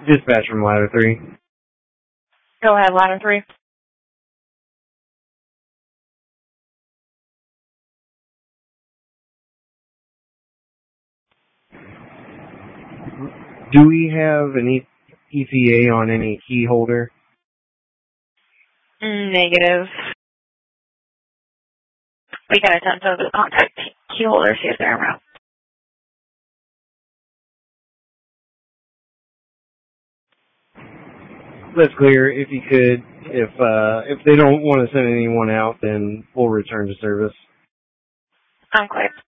Dispatch from Ladder 3. Go ahead, Ladder 3. Do we have an ETA on any key holder? Negative. We got attempt to contact key holder, see if they're around. That's clear. If you could, if they don't want to send anyone out, then we'll return to service. I'm clear.